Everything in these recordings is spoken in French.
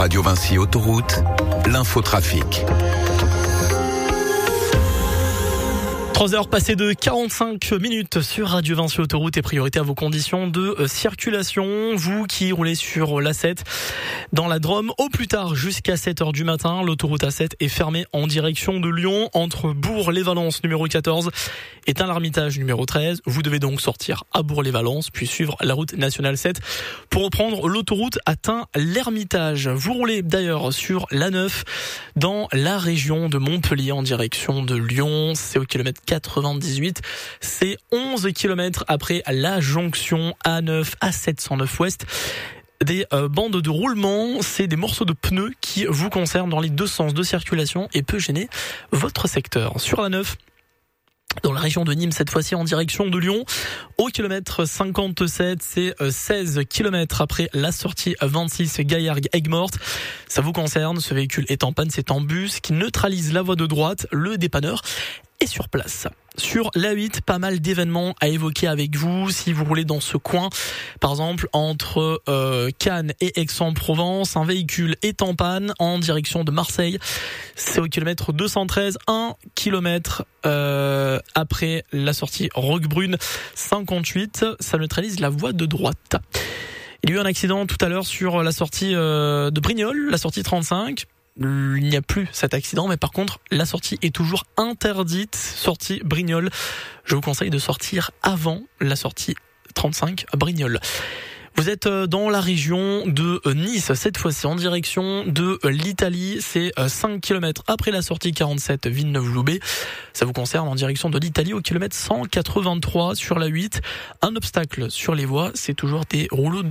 Radio Vinci Autoroute, l'infotrafic. 3h passées de 45 minutes sur Radio Vinci Autoroute et priorité à vos conditions de circulation. Vous qui roulez sur l'A7 dans la Drôme, au plus tard jusqu'à 7h du matin, l'autoroute A7 est fermée en direction de Lyon entre Bourg-les-Valences numéro 14 et Tain-l'Hermitage numéro 13. Vous devez donc sortir à Bourg-les-Valences puis suivre la route nationale 7 pour reprendre l'autoroute à Tain-l'Hermitage. Vous roulez d'ailleurs sur l'A9 dans la région de Montpellier en direction de Lyon. C'est au kilomètre 98, c'est 11 km après la jonction A9 à 709 ouest. Des bandes de roulement, c'est des morceaux de pneus qui vous concernent dans les deux sens de circulation et peut gêner votre secteur. Sur la 9, dans la région de Nîmes, cette fois-ci en direction de Lyon, au kilomètre 57, c'est 16 km après la sortie 26 Gaillargues-Aigues-Mortes. Ça vous concerne, ce véhicule est en panne, c'est un bus qui neutralise la voie de droite, le dépanneur est sur place. Sur l'A8, pas mal d'événements à évoquer avec vous si vous roulez dans ce coin. Par exemple, entre Cannes et Aix-en-Provence, un véhicule est en panne en direction de Marseille. C'est au kilomètre 213, 1 kilomètre après la sortie Roquebrune 58. Ça neutralise la voie de droite. Il y a eu un accident tout à l'heure sur la sortie de Brignoles, la sortie 35. Il n'y a plus cet accident, mais par contre, la sortie est toujours interdite. Sortie Brignoles. Je vous conseille de sortir avant la sortie 35 à Brignoles. Vous êtes dans la région de Nice, cette fois-ci en direction de l'Italie. C'est 5 km après la sortie 47 Villeneuve-Loubet. Ça vous concerne en direction de l'Italie au kilomètre 183 sur la 8. Un obstacle sur les voies, c'est toujours des rouleaux,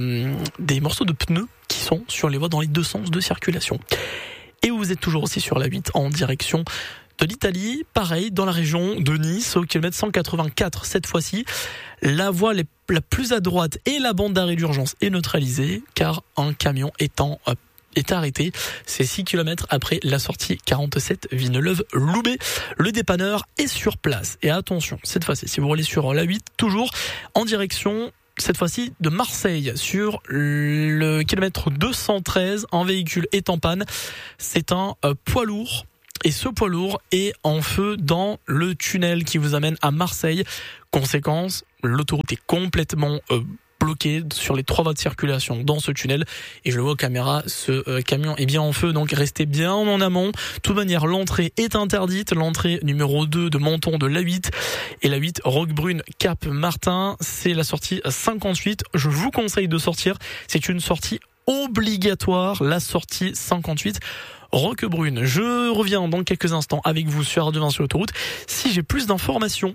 des morceaux de pneus qui sont sur les voies dans les deux sens de circulation. Et vous êtes toujours aussi sur la 8 en direction de l'Italie, pareil, dans la région de Nice, au kilomètre 184, cette fois-ci. La voie la plus à droite et la bande d'arrêt d'urgence est neutralisée, car un camion est arrêté. C'est 6 km après la sortie 47 Villeneuve-Loubet. Le dépanneur est sur place. Et attention, cette fois-ci, si vous roulez sur la 8, toujours en direction cette fois-ci de Marseille, sur le kilomètre 213, un véhicule est en panne. C'est un poids lourd. Et ce poids lourd est en feu dans le tunnel qui vous amène à Marseille. Conséquence, l'autoroute est complètement bloquée sur les 3 voies de circulation dans ce tunnel. Et je le vois aux caméras, ce camion est bien en feu, donc restez bien en amont. De toute manière, l'entrée est interdite. L'entrée numéro 2 de Menton de l'A8 et l'A8 Roquebrune Cap Martin, c'est la sortie 58. Je vous conseille de sortir. C'est une sortie obligatoire, la sortie 58. Roquebrune. Je reviens dans quelques instants avec vous sur Radio Vinci Autoroute si j'ai plus d'informations.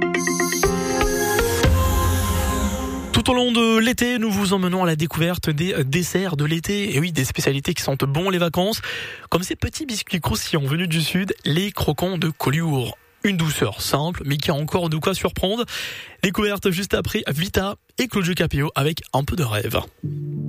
Tout au long de l'été, nous vous emmenons à la découverte des desserts de l'été. Et oui, des spécialités qui sentent bon les vacances, comme ces petits biscuits croustillants venus du sud, les croquants de Collioure. Une douceur simple, mais qui a encore de quoi surprendre. Découverte juste après Vita et Claudio Capéo avec un peu de rêve.